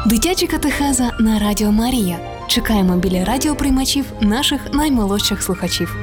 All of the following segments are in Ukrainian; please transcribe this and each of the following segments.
Дитяча катехеза на Радіо Марія. Чекаємо біля радіоприймачів наших наймолодших слухачів.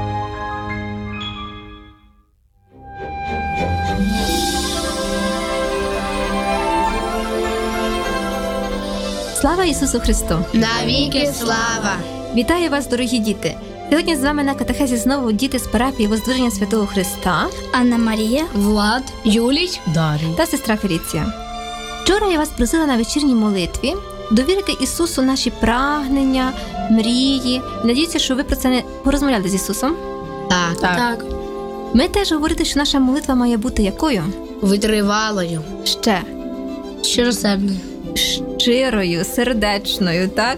Слава Ісусу Христу! Навіки слава! Вітаю вас, дорогі діти! Сьогодні з вами на катехезі знову діти з парафії Воздвиження Святого Христа, Анна Марія, Влад, Юлій, Дар'я та сестра Феліція. Вчора я вас просила на вечірній молитві довірити Ісусу наші прагнення, мрії. Надіюся, що ви про це не порозмовляли з Ісусом. Так. Ми теж говорили, що наша молитва має бути якою? Витривалою, Ще. щиросердною, Щирою, сердечною, так?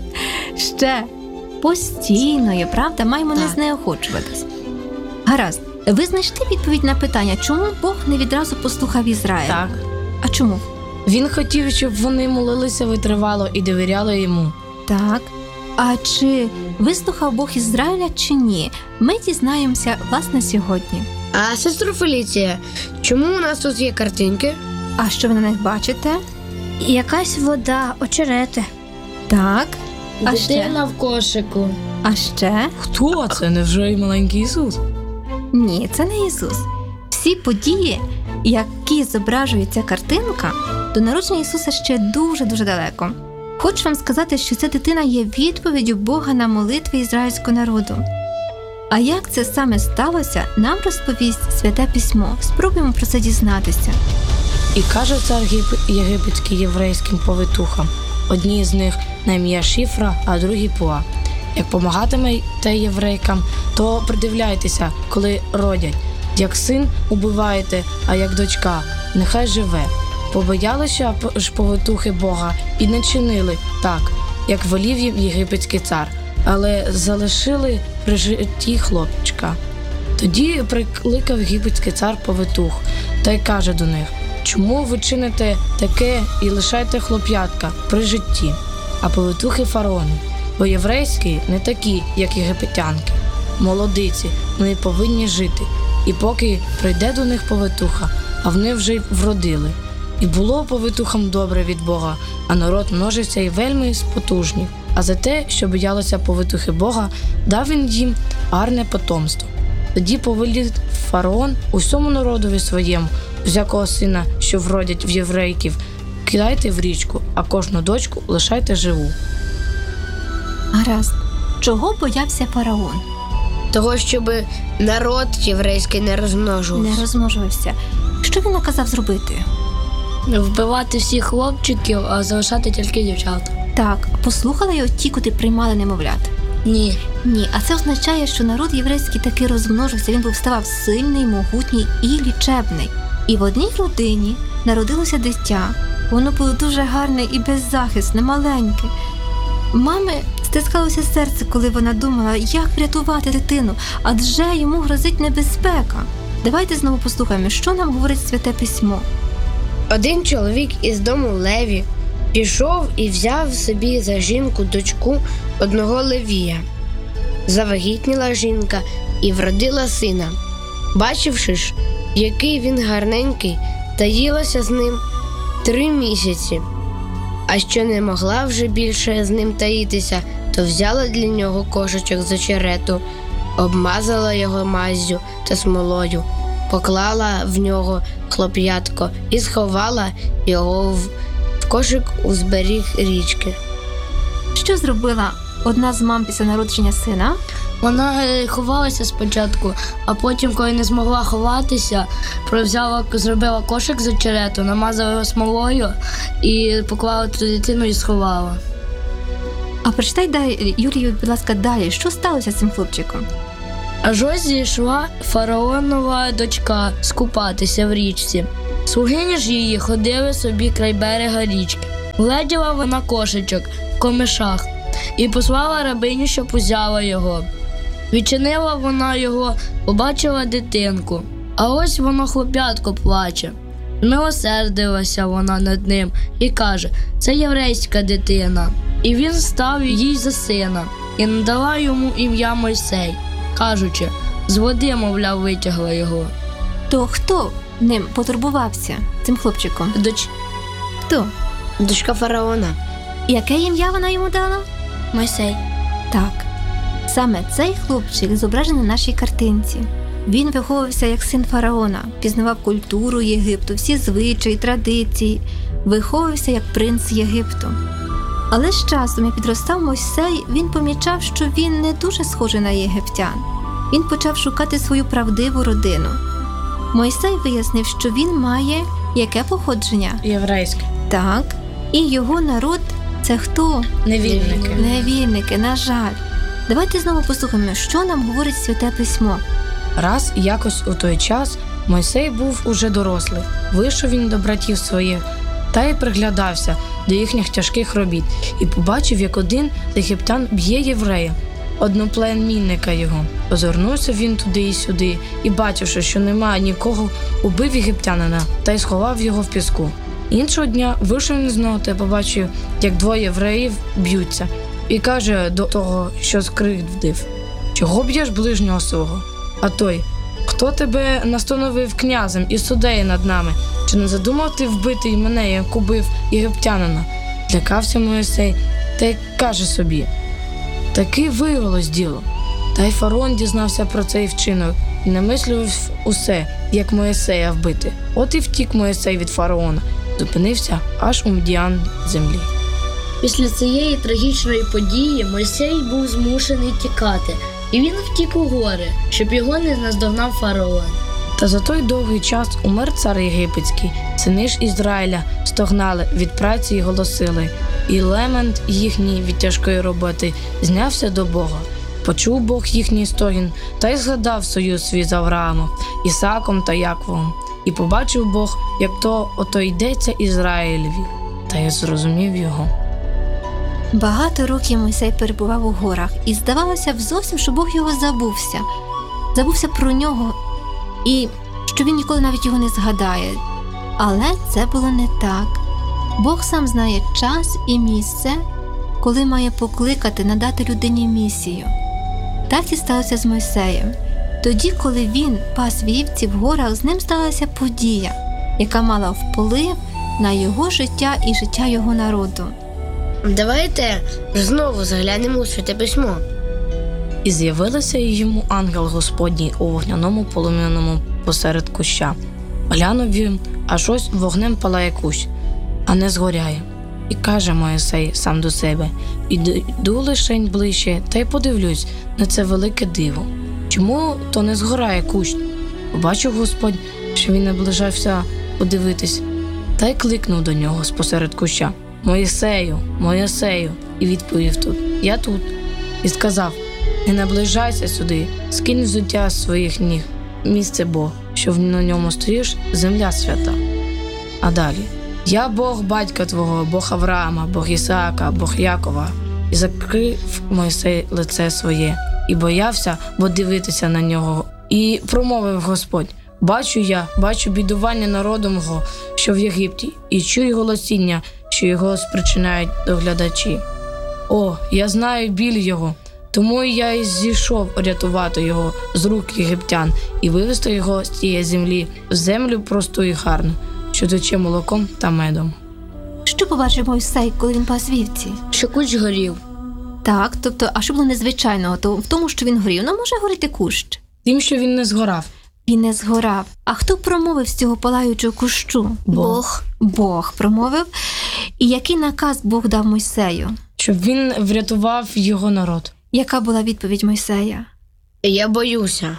Ще постійною, правда? Маємо не знеохочуватись. Гаразд. Ви знайшли відповідь на питання, чому Бог не відразу послухав Ізраїль? Так. А чому? Він хотів, щоб вони молилися витривало і довіряли йому. Так. А чи вислухав Бог Ізраїля чи ні? Ми дізнаємося, власне, сьогодні. А сестру Феліція, чому у нас тут є картинки? А що ви на них бачите? Якась вода, очерети. Так. А ще? Дитина в кошику. А ще? Хто це? Невже й маленький Ісус? Ні, це не Ісус. Всі події, які зображує ця картинка, до народження Ісуса ще дуже-дуже далеко. Хочу вам сказати, що ця дитина є відповіддю Бога на молитви ізраїльського народу. А як це саме сталося, нам розповість Святе Письмо. Спробуємо про це дізнатися. І каже цар єгипетський єврейським повитухам. Одні з них на ім'я Шифра, а другі Пуа. Як помагатимете єврейкам, то придивляйтеся, коли родять. Як син убиваєте, а як дочка, нехай живе. Побоялися ж повитухи Бога і не чинили так, як волів їм єгипетський цар, але залишили при житті хлопчика. Тоді прикликав єгипетський цар повитух та й каже до них: «Чому ви чините таке і лишаєте хлоп'ятка при житті?» А повитухи фараону: «Бо єврейські не такі, як єгипетянки. Молодиці, вони повинні жити. І поки прийде до них повитуха, а вони вже й вродили. І було повитухам добре від Бога, а народ множився і вельми спотужнів. А за те, що боялися повитухи Бога, дав він їм гарне потомство. Тоді повелів фараон усьому народові своєму, всякого сина, що вродять в єврейків, кидайте в річку, а кожну дочку лишайте живу». Гаразд. Чого боявся фараон? Того, щоб народ єврейський не розмножувався. Не розмножувався. Що він наказав зробити? Вбивати всіх хлопчиків, а залишати тільки дівчат. Так, послухали його ті, котрі приймали немовлят? Ні. Ні, а це означає, що народ єврейський таки розмножився, він ставав сильний, могутній і лічебний. І в одній родині народилося дитя. Воно було дуже гарне і беззахисне, маленьке. Мами стискалося серце, коли вона думала, як врятувати дитину, адже йому грозить небезпека. Давайте знову послухаємо, що нам говорить Святе Письмо. Один чоловік із дому Леві пішов і взяв собі за жінку дочку одного Левія. Завагітніла жінка і вродила сина. Бачивши ж, який він гарненький, таїлася з ним 3 місяці. А що не могла вже більше з ним таїтися, то взяла для нього кошечок з очерету, обмазала його маззю та смолою, поклала в нього хлоп'ятко і сховала його в кошик у зберіг річки. Що зробила одна з мам після народження сина? Вона ховалася спочатку, а потім, коли не змогла ховатися, зробила кошик з очерету, намазала його смолою і поклала ту дитину і сховала. А прочитай далі, Юлію, будь ласка, далі. Що сталося з цим хлопчиком? Аж ось зійшла фараонова дочка скупатися в річці. Слугині ж її ходили собі край берега річки. Гледіла вона кошечок в комишах і послала рабиню, щоб узяла його. Відчинила вона його, побачила дитинку, а ось воно хлоп'ятко плаче. Змилосердилася вона над ним і каже: «Це єврейська дитина». І він став їй за сина і надала йому ім'я Мойсей, кажучи: «З води, мовляв, витягла його». То хто ним потурбувався, цим хлопчиком? Доч... Хто? Дочка фараона. Яке ім'я вона йому дала? Мойсей. Так. Саме цей хлопчик зображений на нашій картинці. Він виховувався як син фараона, пізнавав культуру Єгипту, всі звичаї, традиції, виховувався як принц Єгипту. Але з часом, як підростав Мойсей, він помічав, що він не дуже схожий на єгиптян. Він почав шукати свою правдиву родину. Мойсей вияснив, що він має яке походження? Єврейське. Так. І його народ – це хто? Невільники. Невільники, на жаль. Давайте знову послухаємо, що нам говорить Святе Письмо. Раз якось у той час Мойсей був уже дорослий. Вийшов він до братів своїх та й приглядався до їхніх тяжких робіт і побачив, як один з єгиптян б'є єврея, одноплемінника його. Озирнувся він туди і сюди і, бачивши, що немає нікого, убив єгиптянина та й сховав його в піску. Іншого дня вийшов він знову та побачив, як двоє євреїв б'ються, і каже до того, що скривдив: «Чого б'єш ближнього свого?» А той: «Хто тебе настановив князем і суддею над нами? Чи не задумав ти вбити і мене, як убив єгиптянина?» Злякався Мойсей та й каже собі: «Таки виявилось діло». Та й фараон дізнався про цей вчинок і намислював усе, як Мойсея вбити. От і втік Мойсей від фараона, зупинився аж у Мдіан землі. Після цієї трагічної події Мойсей був змушений тікати, і він втік у гори, щоб його не наздогнав фараон. Та за той довгий час умер цар єгипетський, сини ж Ізраїля стогнали від праці й голосили, і лемент їхній від тяжкої роботи знявся до Бога. Почув Бог їхній стогін, та й згадав союз свій з Авраамом, Ісааком та Яковом. І побачив Бог, як ото йдеться Ізраїлеві, та й зрозумів його. Багато років Мойсей перебував у горах, і здавалося зовсім, що Бог його забувся. Забувся про нього, і що він ніколи навіть його не згадає. Але це було не так. Бог сам знає час і місце, коли має покликати, надати людині місію. Так і сталося з Мойсеєм. Тоді, коли він пас вівці в горах, з ним сталася подія, яка мала вплив на його життя і життя його народу. Давайте знову заглянемо у Святе Письмо. І з'явилося йому ангел Господній у вогняному полум'яному посеред куща. Глянув він, аж ось вогнем палає кущ, а не згоряє. І каже Мойсей сам до себе: «Іду лишень ближче, та й подивлюсь на це велике диво. Чому то не згорає кущ?» Побачив Господь, що він наближався подивитись, та й кликнув до нього спосеред куща: «Мойсею, Мойсею!» І відповів тут: «Я тут». І сказав: «Не наближайся сюди, скинь взуття з своїх ніг, місце бо, що на ньому стоїш, земля свята». А далі: «Я Бог батька твого, Бог Авраама, Бог Ісаака, Бог Якова». І закрив Мойсей лице своє, і боявся, бо дивитися на нього. І промовив Господь: бачу бідування народу мого, що в Єгипті, і чую голосіння, що його спричиняють доглядачі. О, я знаю біль його, тому я й зійшов рятувати його з рук єгиптян і вивести його з тієї землі в землю просту і гарну, що тече молоком та медом». Що побачив Мойсей, коли він пас вівці? Що кущ горів. Так, тобто, а що було незвичайного в тому, що він горів? Ну, може горіти кущ? Тим, що він не згорав. Він не згорав. А хто промовив з цього палаючого кущу? Бог. Бог промовив. І який наказ Бог дав Мойсею? Щоб він врятував його народ. Яка була відповідь Мойсея? Я боюся.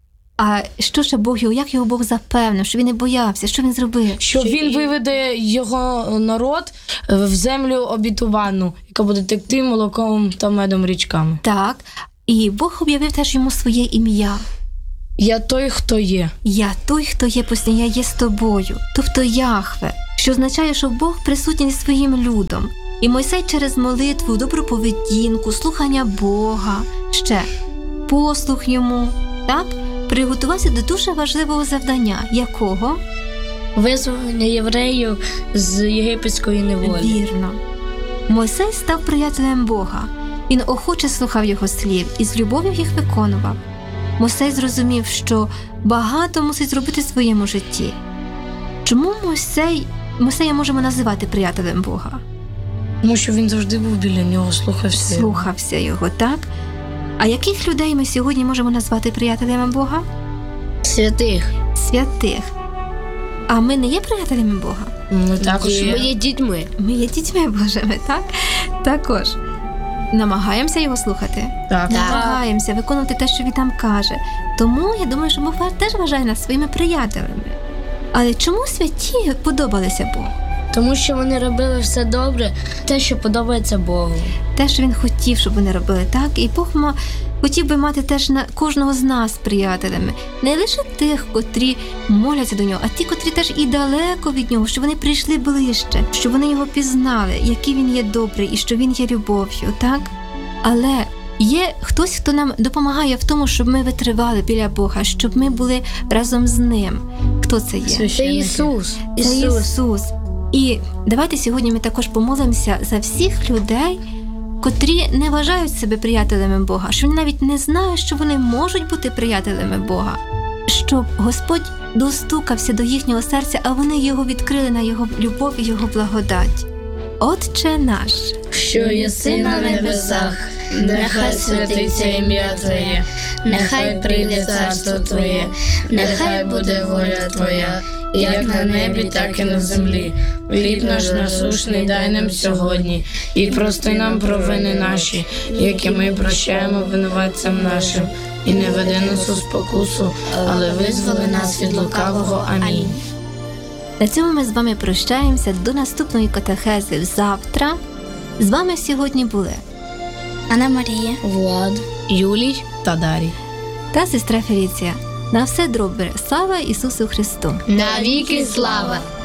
А що ще Бог його, як його Бог запевнив, що він не боявся, що він зробив? Що він виведе його народ в землю обітовану, яка буде текти молоком та медом річками. Так, і Бог об'явив теж йому своє ім'я. «Я той, хто є». «Я той, хто є постійно, я є з тобою», тобто Яхве, що означає, що Бог присутній зі своїм людом. І Мойсей через молитву, добру поведінку, слухання Бога, ще послух йому, так, приготувався до дуже важливого завдання. Якого? Визволення євреїв з єгипетської неволі. Вірно. Мойсей став приятелем Бога. Він охоче слухав його слів і з любов'ю їх виконував. Мойсей зрозумів, що багато мусить зробити в своєму житті. Чому Мойсея можемо називати приятелем Бога? Тому що він завжди був біля нього, слухався його. Слухався його, так? А яких людей ми сьогодні можемо назвати приятелями Бога? Святих. Святих. А ми не є приятелями Бога? Ми також Ми є дітьми. Ми є дітьми Божими, так? Також. Намагаємося його слухати? Так. Намагаємося виконувати те, що він нам каже. Тому я думаю, що Бог теж вважає нас своїми приятелями. Але чому святі подобалися Богу? Тому що вони робили все добре, те, що подобається Богу. Те, що він хотів, щоб вони робили, так? І Бог хотів би мати теж на кожного з нас приятелями. Не лише тих, котрі моляться до нього, а ті, котрі теж і далеко від нього, щоб вони прийшли ближче, щоб вони його пізнали, який він є добрий і що він є любов'ю, так? Але є хтось, хто нам допомагає в тому, щоб ми витривали біля Бога, щоб ми були разом з ним. Хто це є? Це Ісус. Це Ісус. І давайте сьогодні ми також помолимося за всіх людей, котрі не вважають себе приятелями Бога, що вони навіть не знають, що вони можуть бути приятелями Бога, щоб Господь достукався до їхнього серця, а вони його відкрили на його любов і його благодать. Отче наш, Що єси на небесах, нехай святиться ім'я Твоє, нехай прийде царство Твоє, нехай буде воля Твоя, як на небі, так і на землі. Хліб наш насущний дай нам сьогодні, і прости нам провини наші, які ми прощаємо винуватцям нашим. І не веди нас у спокусу, але визволи нас від лукавого. Амінь. на цьому ми з вами прощаємося до наступної катехези завтра. З вами сьогодні були Анна Марія. Влад. Юлій. та Дарій. та сестра Феліція. На все добре. Слава Ісусу Христу! Навіки слава!